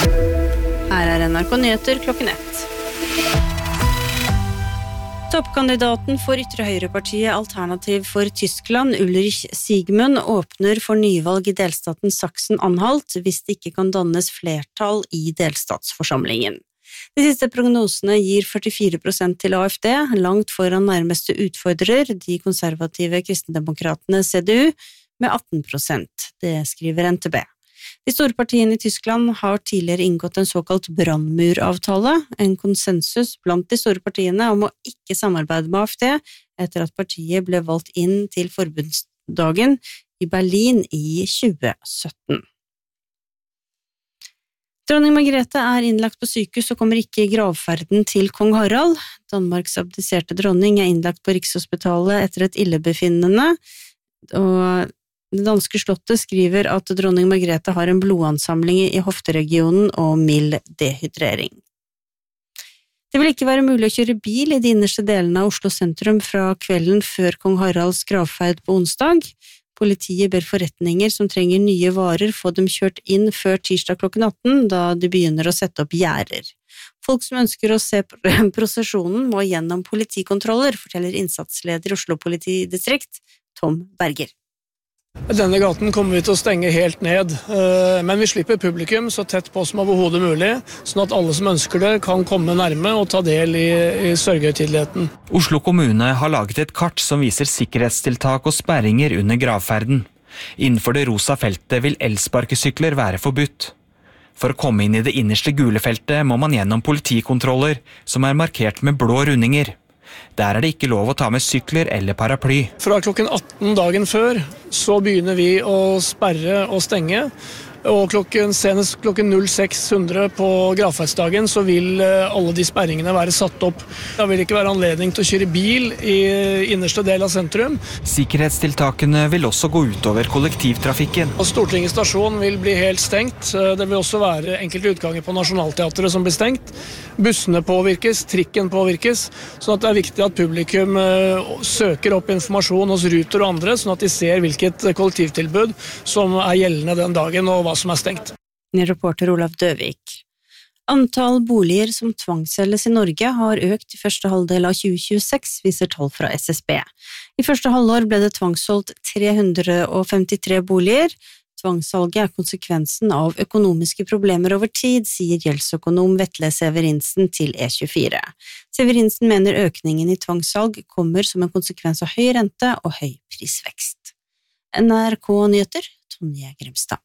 Her NRK Nyheter klokken 1. Toppkandidaten for ytre høyrepartiet Alternativ for Tyskland, Ulrich Siegmund, åpner for nyvalg i delstaten Sachsen-Anhalt hvis det ikke kan dannes flertall i delstatsforsamlingen. De siste prognosene gir 44% til AFD, langt foran nærmeste utfordrer, de konservative kristendemokratene CDU, med 18%. Det skriver NTB. De store partiene i Tyskland har tidligere inngått en såkalt brannmuravtale, en konsensus blant de store partiene om å ikke samarbeide med AFD etter at partiet ble valgt inn til forbundsdagen i Berlin i 2017. Dronning Margrethe er innlagt på sykehus og kommer ikke i gravferden til kong Harald. Danmarks abdiserte dronning er innlagt på Rikshospitalet etter et illebefinnende, og det danske slottet skriver at dronning Margrethe har en blodansamling i hofteregionen og mild dehydrering. Det vil ikke være mulig å kjøre bil i de innerste delene av Oslo sentrum fra kvelden før kong Haralds gravferd på onsdag. Politiet ber forretninger som trenger nye varer få dem kjørt inn før tirsdag klokken 18, da de begynner å sette opp gjerder. Folk som ønsker å se prosesjonen må gjennom politikontroller, forteller innsatsleder i Oslo politidistrikt, Tom Berger. Denne gaten kommer vi til å stenge helt ned, men vi slipper publikum så tett på som overhodet mulig, sånn at alle som ønsker det kan komme nærme og ta del i sørgehøytideligheten. Oslo kommune har laget et kart som viser sikkerhetstiltak og sperringer under gravferden. Innenfor det rosa feltet vil elsparkesykler være forbudt. For å komme inn i det innerste gule feltet må man gjennom politikontroller, som er markert med blå rundinger. Der er det ikke lov å ta med sykler eller paraply. Fra klokken 18 dagen før så begynner vi å sperre og stenge, og senest klokken 06:00 på gravferdsdagen så vil alle de sperringene være satt opp. Da vil det ikke være anledning til å kjøre bil i innerste del av sentrum. Sikkerhetstiltakene vil også gå utover kollektivtrafikken. Og Stortinget stasjon vil bli helt stengt. Det vil også være enkelte utganger på Nationaltheatret som blir stengt. Bussene påvirkes, trikken påvirkes, sånn at det er viktig at publikum søker opp informasjon hos Ruter og andre, sånn at de ser hvilket kollektivtilbud som er gjeldende den dagen og hva som er stengt. Reporter Olav Døvik. Antall boliger som tvangsselges i Norge har økt i første halvdel av 2026, viser tall fra SSB. I første halvår ble det tvangssolgt 353 boliger. Tvangssalget er konsekvensen av økonomiske problemer over tid, sier gjeldsøkonom Vetle Severinsen til E24. Severinsen mener økningen i tvangssalg kommer som en konsekvens av høy rente og høy prisvekst. NRK Nyheter, Tonje Grimstad.